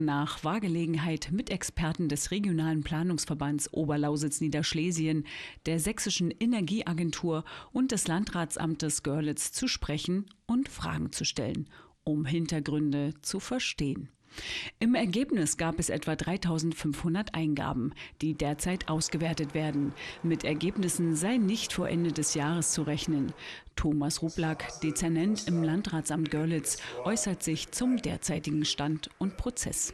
Nach Wahrgelegenheit mit Experten des regionalen Planungsverbands Oberlausitz-Niederschlesien, der Sächsischen Energieagentur und des Landratsamtes Görlitz zu sprechen und Fragen zu stellen, um Hintergründe zu verstehen. Im Ergebnis gab es etwa 3.500 Eingaben, die derzeit ausgewertet werden. Mit Ergebnissen sei nicht vor Ende des Jahres zu rechnen. Thomas Ruplack, Dezernent im Landratsamt Görlitz, äußert sich zum derzeitigen Stand und Prozess.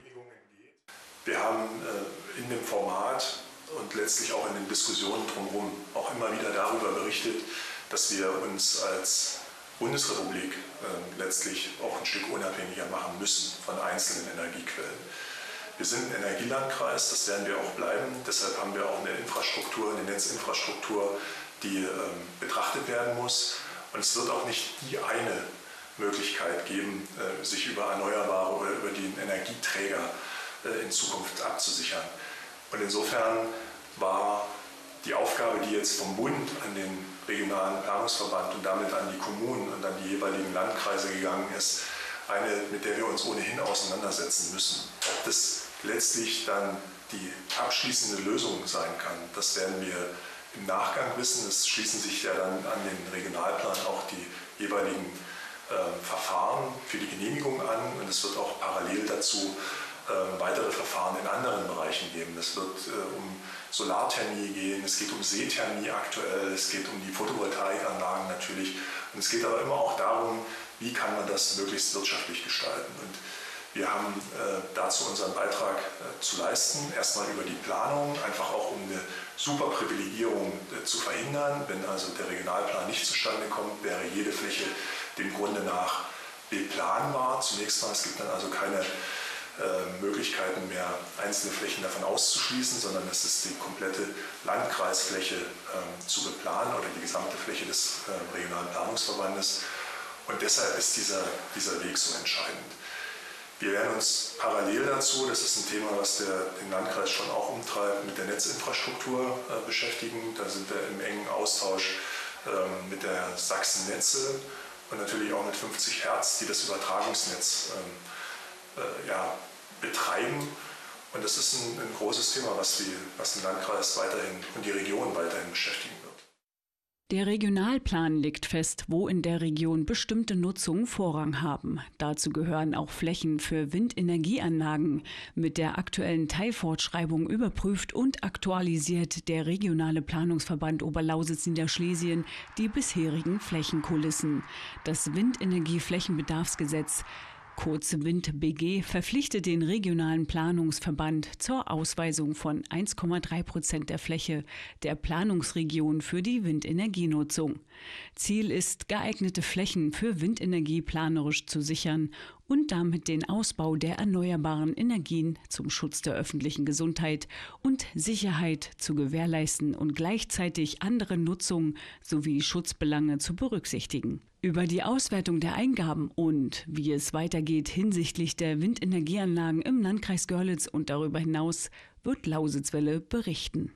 Wir haben in dem Format und letztlich auch in den Diskussionen drumherum auch immer wieder darüber berichtet, dass wir uns als Bundesrepublik letztlich auch ein Stück unabhängiger machen müssen von einzelnen Energiequellen. Wir sind ein Energielandkreis, das werden wir auch bleiben. Deshalb haben wir auch eine Infrastruktur, eine Netzinfrastruktur, die betrachtet werden muss. Und es wird auch nicht die eine Möglichkeit geben, sich über Erneuerbare oder über den Energieträger in Zukunft abzusichern. Und insofern war die Aufgabe, die jetzt vom Bund an den regionalen Planungsverband und damit an die Kommunen und an die jeweiligen Landkreise gegangen ist, eine, mit der wir uns ohnehin auseinandersetzen müssen. Ob das letztlich dann die abschließende Lösung sein kann, das werden wir im Nachgang wissen. Es schließen sich ja dann an den Regionalplan auch die jeweiligen Verfahren für die Genehmigung an und es wird auch parallel dazu weitere Verfahren in anderen Bereichen geben. Es wird um Solarthermie gehen, es geht um Seethermie aktuell, es geht um die Photovoltaikanlagen natürlich. Und es geht aber immer auch darum, wie kann man das möglichst wirtschaftlich gestalten. Und wir haben dazu unseren Beitrag zu leisten, erstmal über die Planung, einfach auch um eine Superprivilegierung zu verhindern. Wenn also der Regionalplan nicht zustande kommt, wäre jede Fläche dem Grunde nach beplanbar. Zunächst mal, es gibt dann also keine Möglichkeiten mehr, einzelne Flächen davon auszuschließen, sondern es ist die komplette Landkreisfläche zu beplanen oder die gesamte Fläche des regionalen Planungsverbandes. Und deshalb ist dieser Weg so entscheidend. Wir werden uns parallel dazu, das ist ein Thema, was den Landkreis schon auch umtreibt, mit der Netzinfrastruktur beschäftigen. Da sind wir im engen Austausch mit der Sachsen Netze und natürlich auch mit 50 Hertz, die das Übertragungsnetz betreiben. Und das ist ein großes Thema, was den Landkreis weiterhin und die Region weiterhin beschäftigen wird. Der Regionalplan legt fest, wo in der Region bestimmte Nutzungen Vorrang haben. Dazu gehören auch Flächen für Windenergieanlagen. Mit der aktuellen Teilfortschreibung überprüft und aktualisiert der regionale Planungsverband Oberlausitz-Niederschlesien die bisherigen Flächenkulissen. Das Windenergieflächenbedarfsgesetz kurz WindBG, verpflichtet den regionalen Planungsverband zur Ausweisung von 1,3% der Fläche der Planungsregion für die Windenergienutzung. Ziel ist, geeignete Flächen für Windenergie planerisch zu sichern und damit den Ausbau der erneuerbaren Energien zum Schutz der öffentlichen Gesundheit und Sicherheit zu gewährleisten und gleichzeitig andere Nutzungen sowie Schutzbelange zu berücksichtigen. Über die Auswertung der Eingaben und wie es weitergeht hinsichtlich der Windenergieanlagen im Landkreis Görlitz und darüber hinaus wird Lausitzwelle berichten.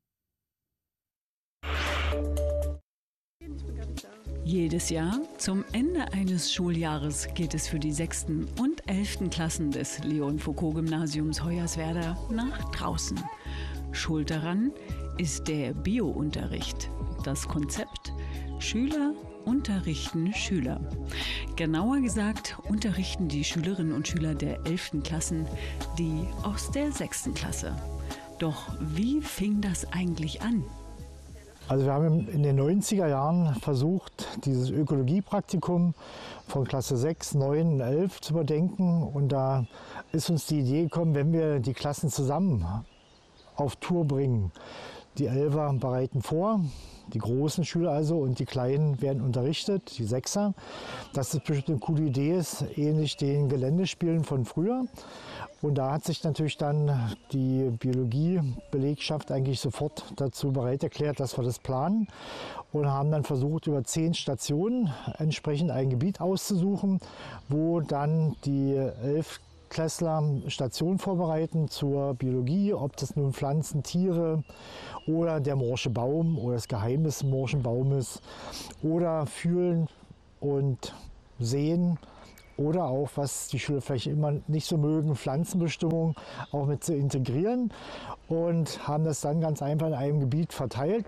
Jedes Jahr zum Ende eines Schuljahres geht es für die 6. und 11. Klassen des Leon-Foucault-Gymnasiums Hoyerswerda nach draußen. Schuld daran ist der Bio-Unterricht. Das Konzept: Schüler unterrichten Schüler. Genauer gesagt unterrichten die Schülerinnen und Schüler der 11. Klassen die aus der 6. Klasse. Doch wie fing das eigentlich an? Also wir haben in den 90er Jahren versucht, dieses Ökologiepraktikum von Klasse 6, 9 und 11 zu überdenken. Und da ist uns die Idee gekommen, wenn wir die Klassen zusammen auf Tour bringen. Die Elfer bereiten vor, die großen Schüler also, und die Kleinen werden unterrichtet, die Sechser. Dass das bestimmt eine coole Idee ist, ähnlich den Geländespielen von früher. Und da hat sich natürlich dann die Biologiebelegschaft eigentlich sofort dazu bereit erklärt, dass wir das planen. Und haben dann versucht, über 10 Stationen entsprechend ein Gebiet auszusuchen, wo dann die 11-Klässler Stationen vorbereiten zur Biologie, ob das nun Pflanzen, Tiere oder der morsche Baum oder das Geheimnis des morschen Baumes oder fühlen und sehen oder auch, was die Schüler vielleicht immer nicht so mögen, Pflanzenbestimmung auch mit zu integrieren und haben das dann ganz einfach in einem Gebiet verteilt.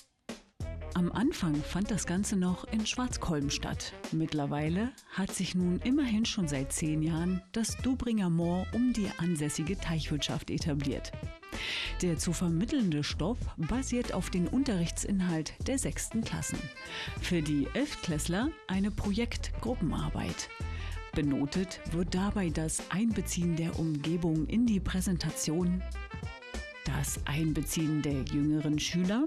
Am Anfang fand das Ganze noch in Schwarzkolm statt. Mittlerweile hat sich nun immerhin schon seit 10 Jahren das Dobringer Moor um die ansässige Teichwirtschaft etabliert. Der zu vermittelnde Stoff basiert auf den Unterrichtsinhalt der 6. Klassen. Für die 11-Klässler eine Projektgruppenarbeit. Benotet wird dabei das Einbeziehen der Umgebung in die Präsentation, das Einbeziehen der jüngeren Schüler,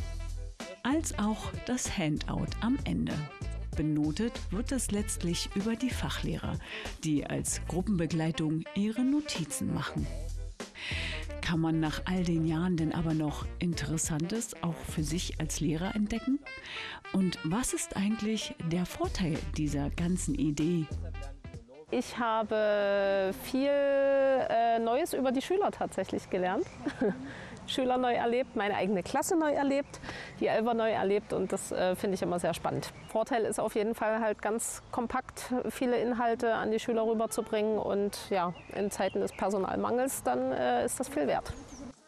als auch das Handout am Ende. Benotet wird es letztlich über die Fachlehrer, die als Gruppenbegleitung ihre Notizen machen. Kann man nach all den Jahren denn aber noch Interessantes auch für sich als Lehrer entdecken? Und was ist eigentlich der Vorteil dieser ganzen Idee? Ich habe viel Neues über die Schüler tatsächlich gelernt. Schüler neu erlebt, meine eigene Klasse neu erlebt, die Elfer neu erlebt und das finde ich immer sehr spannend. Vorteil ist auf jeden Fall halt ganz kompakt viele Inhalte an die Schüler rüberzubringen und ja, in Zeiten des Personalmangels dann ist das viel wert.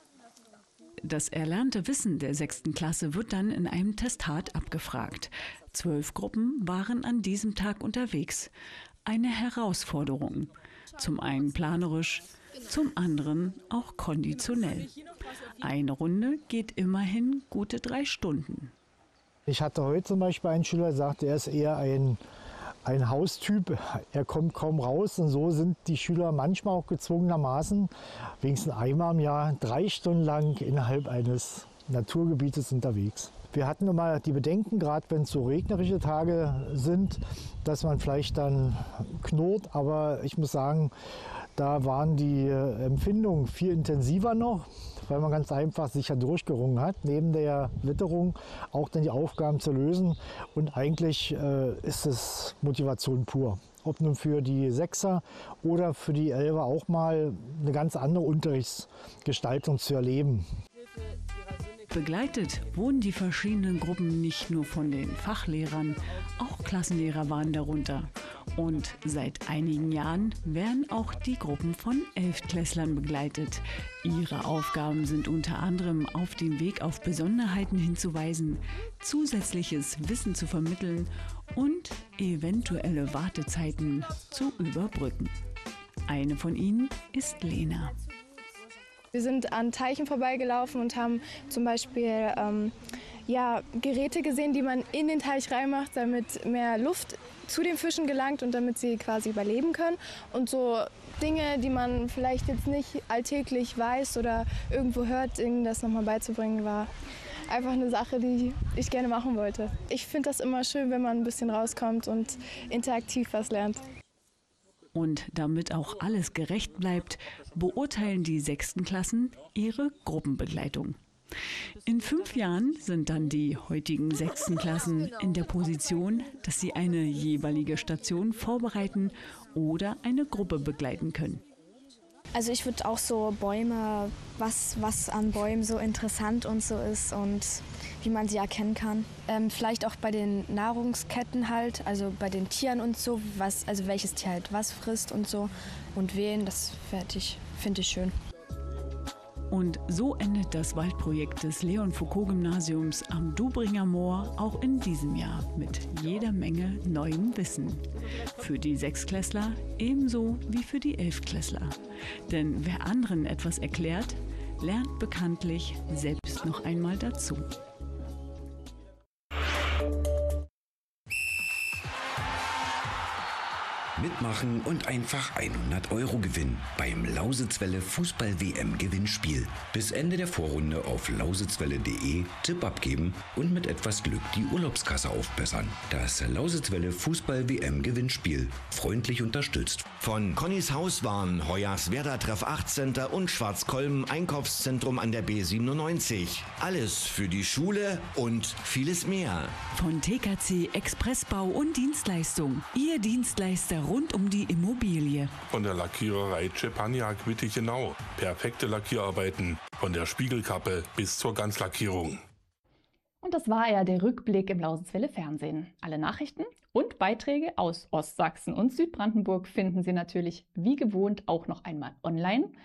Das erlernte Wissen der 6. Klasse wird dann in einem Testat abgefragt. 12 Gruppen waren an diesem Tag unterwegs. Eine Herausforderung. Zum einen planerisch, zum anderen auch konditionell. Eine Runde geht immerhin gute 3 Stunden. Ich hatte heute zum Beispiel einen Schüler, der sagte, er ist eher ein Haustyp, er kommt kaum raus und so sind die Schüler manchmal auch gezwungenermaßen wenigstens einmal im Jahr 3 Stunden lang innerhalb eines Naturgebietes unterwegs. Wir hatten immer die Bedenken, gerade wenn es so regnerische Tage sind, dass man vielleicht dann knurrt, aber ich muss sagen, da waren die Empfindungen viel intensiver noch, weil man ganz einfach sich ja durchgerungen hat, neben der Witterung auch dann die Aufgaben zu lösen. Und eigentlich ist es Motivation pur. Ob nun für die 6er oder für die 11er auch mal eine ganz andere Unterrichtsgestaltung zu erleben. Begleitet wurden die verschiedenen Gruppen nicht nur von den Fachlehrern, auch Klassenlehrer waren darunter. Und seit einigen Jahren werden auch die Gruppen von 11-Klässlern begleitet. Ihre Aufgaben sind unter anderem auf dem Weg auf Besonderheiten hinzuweisen, zusätzliches Wissen zu vermitteln und eventuelle Wartezeiten zu überbrücken. Eine von ihnen ist Lena. Wir sind an Teichen vorbeigelaufen und haben zum Beispiel Geräte gesehen, die man in den Teich reinmacht, damit mehr Luft zu den Fischen gelangt und damit sie quasi überleben können. Und so Dinge, die man vielleicht jetzt nicht alltäglich weiß oder irgendwo hört, ihnen das nochmal beizubringen, war einfach eine Sache, die ich gerne machen wollte. Ich finde das immer schön, wenn man ein bisschen rauskommt und interaktiv was lernt. Und damit auch alles gerecht bleibt, beurteilen die 6. Klassen ihre Gruppenbegleitung. In 5 Jahren sind dann die heutigen 6. Klassen in der Position, dass sie eine jeweilige Station vorbereiten oder eine Gruppe begleiten können. Also ich würde auch so Bäume, was an Bäumen so interessant und so ist und wie man sie erkennen kann. Vielleicht auch bei den Nahrungsketten halt, also bei den Tieren und so, welches Tier halt was frisst und so und wen, das finde ich schön. Und so endet das Waldprojekt des Leon-Foucault-Gymnasiums am Dobringer Moor auch in diesem Jahr mit jeder Menge neuem Wissen. Für die 6-Klässler ebenso wie für die 11-Klässler. Denn wer anderen etwas erklärt, lernt bekanntlich selbst noch einmal dazu. Mitmachen und einfach 100 € gewinnen beim Lausitzwelle Fußball-WM-Gewinnspiel. Bis Ende der Vorrunde auf lausitzwelle.de Tipp abgeben und mit etwas Glück die Urlaubskasse aufbessern. Das Lausitzwelle Fußball-WM-Gewinnspiel. Freundlich unterstützt von Connys Hauswaren, Hoyerswerda Treff 8 Center und Schwarzkolm Einkaufszentrum an der B97. Alles für die Schule und vieles mehr. Von TKC Expressbau und Dienstleistung. Ihr Dienstleister rund um die Immobilie. Von der Lackiererei Czepaniak Wittichenau. Perfekte Lackierarbeiten. Von der Spiegelkappe bis zur Ganzlackierung. Und das war ja der Rückblick im Lausitzwelle Fernsehen. Alle Nachrichten und Beiträge aus Ostsachsen und Südbrandenburg finden Sie natürlich wie gewohnt auch noch einmal online